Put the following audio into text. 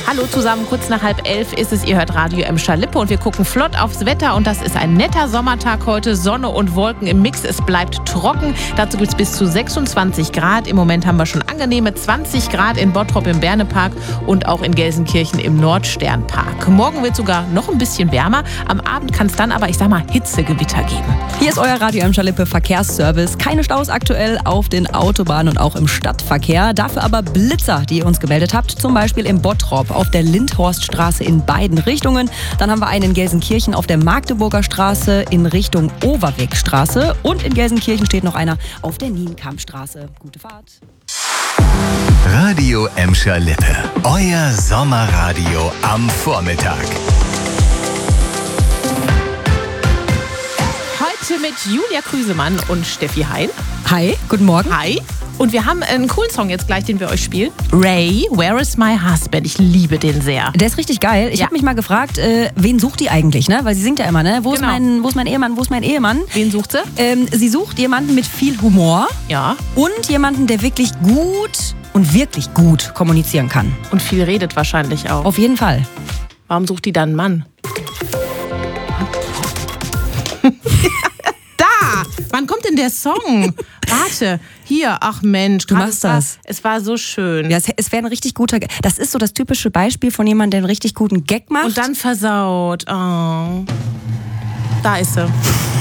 Hallo zusammen, kurz nach 10:30 ist es. Ihr hört Radio Emscher-Lippe und wir gucken flott aufs Wetter. Und das ist ein netter Sommertag heute. Sonne und Wolken im Mix. Es bleibt trocken. Dazu gibt es bis zu 26 Grad. Im Moment haben wir schon angenehme 20 Grad in Bottrop im Bernepark und auch in Gelsenkirchen im Nordsternpark. Morgen wird sogar noch ein bisschen wärmer. Am Abend kann es dann aber, Hitzegewitter geben. Hier ist euer Radio Emscher-Lippe Verkehrsservice. Keine Staus aktuell auf den Autobahnen und auch im Stadtverkehr. Dafür aber Blitzer, die ihr uns gemeldet habt. Zum Beispiel im Bottrop auf der Lindhorststraße in beiden Richtungen. Dann haben wir einen in Gelsenkirchen auf der Magdeburger Straße in Richtung Overwegstraße. Und in Gelsenkirchen steht noch einer auf der Nienkampstraße. Gute Fahrt. Radio Emscher-Lippe. Euer Sommerradio am Vormittag. Heute mit Julia Krüsemann und Steffi Hein. Hi, guten Morgen. Hi. Und wir haben einen coolen Song jetzt gleich, den wir euch spielen. Ray, Where is my husband? Ich liebe den sehr. Der ist richtig geil. Ich habe mich mal gefragt, wen sucht die eigentlich? Ne? Weil sie singt ja immer, ne? Wo ist mein Ehemann? Wo ist mein Ehemann? Wen sucht sie? Sie sucht jemanden mit viel Humor. Ja. Und jemanden, der wirklich gut kommunizieren kann. Und viel redet wahrscheinlich auch. Auf jeden Fall. Warum sucht die dann einen Mann? Wann kommt denn der Song? Warte, hier, ach Mensch. Du machst das. Es war so schön. Ja, es wäre ein richtig guter Gag. Das ist so das typische Beispiel von jemandem, der einen richtig guten Gag macht. Und dann versaut. Oh. Da ist sie.